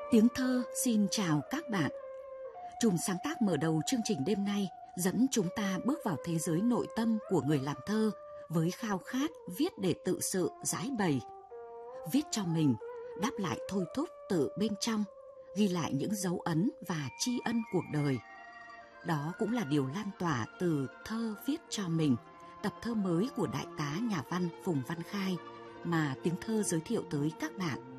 Tiếng thơ xin chào các bạn. Chùm sáng tác mở đầu chương trình đêm nay dẫn chúng ta bước vào thế giới nội tâm của người làm thơ với khao khát viết để tự sự giải bày. Viết cho mình, đáp lại thôi thúc từ bên trong, ghi lại những dấu ấn và tri ân cuộc đời. Đó cũng là điều lan tỏa từ Thơ viết cho mình, tập thơ mới của đại tá nhà văn Phùng Văn Khai mà Tiếng Thơ giới thiệu tới các bạn.